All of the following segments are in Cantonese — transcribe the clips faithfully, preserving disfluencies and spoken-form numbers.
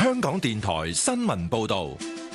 香港電台新聞報道。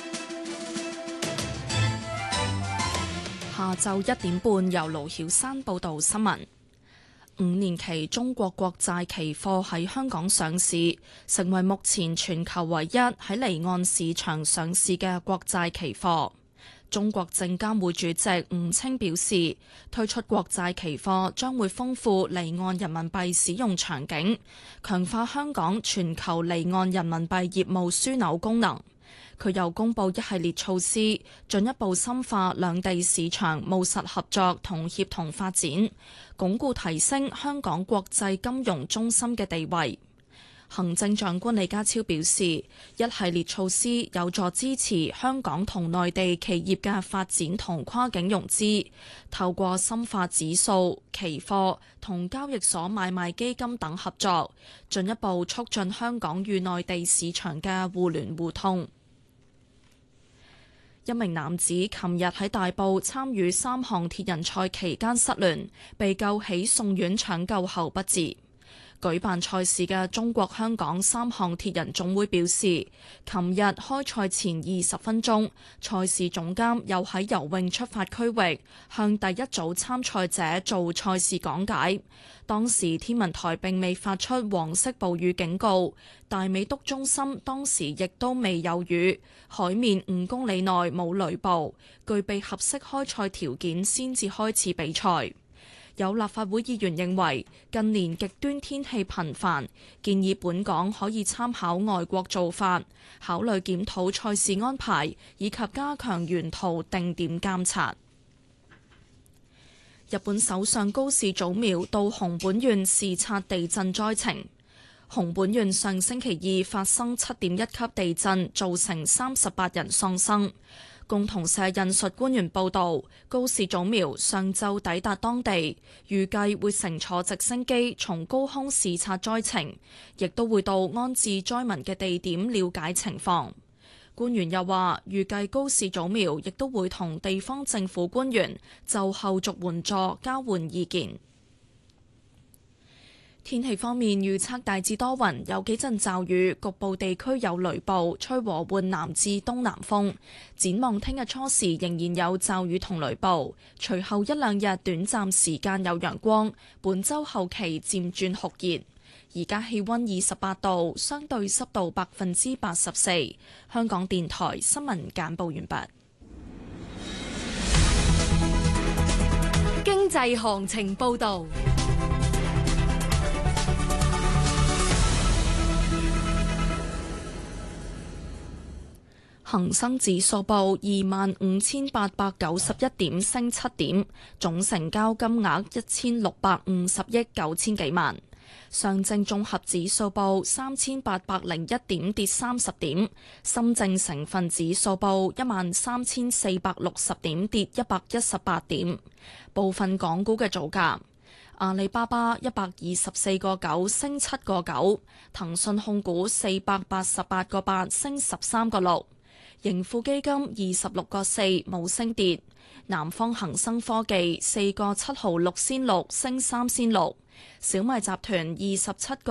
下晝一點半，由盧曉山報道新聞。五年期中國國債期貨喺香港上市，成為目前全球唯一喺離岸市場上市嘅國債期貨。中國證監會主席吳清表示，推出國債期貨將會豐富離岸人民幣使用場景，強化香港全球離岸人民幣業務樞紐功能。佢又公布一系列措施，進一步深化兩地市場務實合作同協同發展，鞏固提升香港國際金融中心嘅地位。行政長官李家超表示，一系列措施有助支持香港同內地企業嘅發展同跨境融資，透過深化指數、期貨同交易所買賣基金等合作，進一步促進香港與內地市場嘅互聯互通。一名男子琴日喺大埔參與三項鐵人賽期間失聯，被救起送院搶救後不治。舉辦賽事嘅中國香港三項鐵人總會表示，琴日開賽前二十分鐘，賽事總監又喺游泳出發區域向第一組參賽者做賽事講解。當時天文台並未發出黃色暴雨警告，大美督中心當時亦都未有雨，海面五公里內冇雷暴，具備合適開賽條件先至開始比賽。有立法會議員認為近年極端天氣頻繁，建議本港可以參考外國做法，考慮檢討賽事安排，以及加強沿途定點監察。日本首相高市早苗到熊本縣視察地震災情。熊本縣上星期二發生七點一級地震，造成三十八人喪生。共同社引述官員報道，高市早苗上晝抵達當地，預計會乘坐直升機從高空視察災情，亦都會到安置災民嘅地點了解情況。官員又話，預計高市早苗亦都會同地方政府官員就後續援助交換意見。天氣方面，預測大致多雲，有幾陣驟雨，局部地區有雷暴，吹和緩南至東南風。展望聽日初時仍然有驟雨同雷暴，隨後一兩日短暫時間有陽光。本週後期漸轉酷熱。而家氣溫二十八度，相對濕度百分之八十四。香港電台新聞簡報完畢。 經濟行情報導。 恒生指數報二萬五千八百九十一點，升七點，總成交金額一千六百五十億九千幾萬。上證綜合指數報三千八百零一點，跌三十點。深證成分指數報一萬三千四百六十點，跌一百一十八點。部分港股嘅造價：阿里巴巴一百二十四個九，升七個九；騰訊控股四百八十八個八，升十三個六。盈富基金二十六個四，冇升跌。南方恒生科技四個七毫六仙六，升三仙六。小米集團二十七個